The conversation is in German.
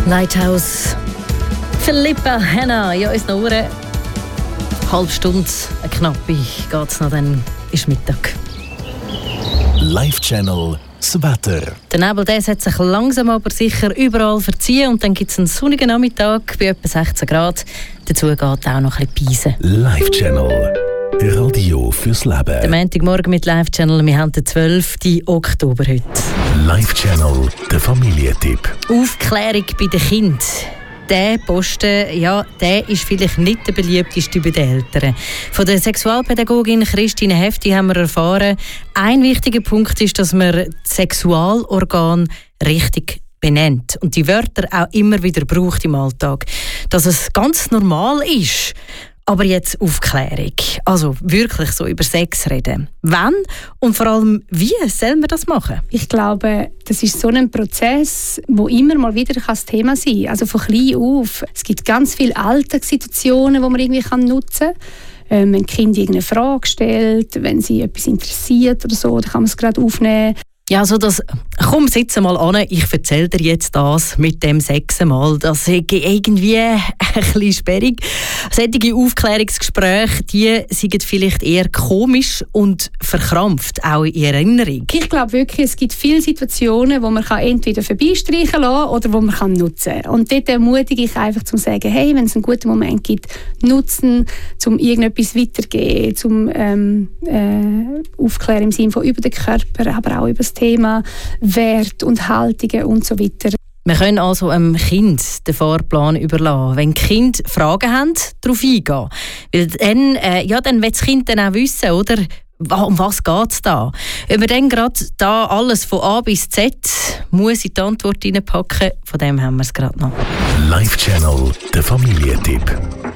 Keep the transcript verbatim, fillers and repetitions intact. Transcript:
Lighthouse. Philippa Hanna, ja, ist noch eine halbe Stunde, eine knappe, geht's noch, dann ist Mittag. Live Channel, das Wetter. Der Nebel der hat sich langsam aber sicher überall verziehen und dann gibt es einen sonnigen Nachmittag bei etwa sechzehn Grad. Dazu geht auch noch ein bisschen Piese. Live Channel, Radio fürs Leben. Der Montagmorgen mit Live Channel, wir haben den zwölften Oktober heute. Live Channel, der Familientipp. Aufklärung bei den Kindern. Der Posten, ja, der ist vielleicht nicht der beliebteste bei den Eltern. Von der Sexualpädagogin Christine Hefti haben wir erfahren, ein wichtiger Punkt ist, dass man das Sexualorgan richtig benennt und die Wörter auch immer wieder braucht im Alltag. Dass es ganz normal ist. Aber jetzt Aufklärung. Also wirklich so über Sex reden. Wann und vor allem wie soll man das machen? Ich glaube, das ist so ein Prozess, wo immer mal wieder das Thema sein kann. Also von klein auf. Es gibt ganz viele Alltagssituationen, die man irgendwie nutzen kann. Ähm, wenn ein Kind irgendeine Frage stellt, wenn sie etwas interessiert oder so, dann kann man es gerade aufnehmen. Ja, also das, komm, sitz mal an, ich erzähle dir jetzt das mit dem Sechsen Mal. Das ist irgendwie ein bisschen sperrig. Solche Aufklärungsgespräche, die sind vielleicht eher komisch und verkrampft, auch in Erinnerung. Ich glaube wirklich, es gibt viele Situationen, wo man entweder vorbeistreichen kann oder wo man nutzen kann. Und dort ermutige ich einfach, zu sagen, hey, wenn es einen guten Moment gibt, nutzen, um irgendetwas weiterzugeben, zum ähm, äh, Aufklären im Sinne von über den Körper, aber auch über das Thema Wert und Haltungen und so weiter. Wir können also einem Kind den Fahrplan überlassen. Wenn die Kinder Fragen haben, darauf eingehen. Weil dann, äh, ja, dann will das Kind dann auch wissen, oder? Um was geht es da? Ob wir dann gerade da alles von A bis Z muss in die Antwort reinpacken, von dem haben wir es gerade noch. Live Channel, der Familientipp.